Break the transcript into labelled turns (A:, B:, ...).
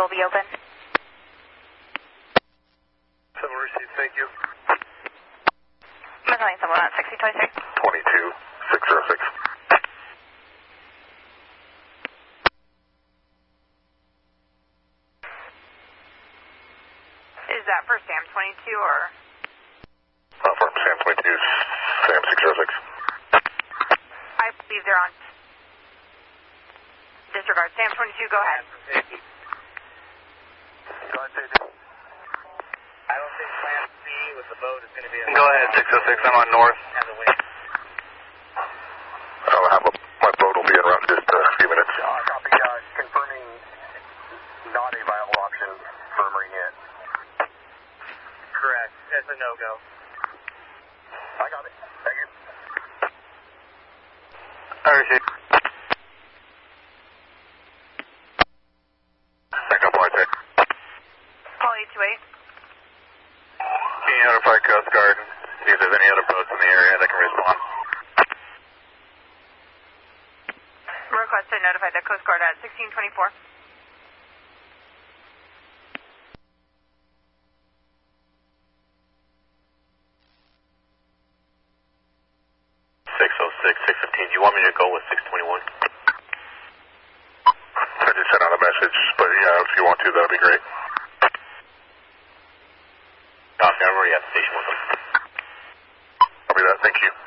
A: will be open.
B: Civil receipt, thank you.
A: Miscellaneous Civil at 6026.
B: 22606.
A: Is that for Sam 22 or?
B: For Sam 22, Sam 606.
A: I believe they're on. Disregard. Sam 22, go ahead.
B: Go ahead, Safety. I don't think Plan C with the boat is going to be... Go ahead, 606, I'm on north. My boat will be en route in just a few minutes. Copy, confirming not a viable option for Marine yet. Correct, it's a no-go. I got it, thank you. Alright, Thank you, Flight Tech.
A: Call 828.
B: Can you notify Coast Guard, see if there's any other boats in the area that can respond?
A: Request to notify the Coast Guard at 1624.
B: 6:15. You want me to go with 621? I just sent out a message, but yeah, if you want to, that'd be great. Copy, I'm already at the station with them. Copy that, thank you.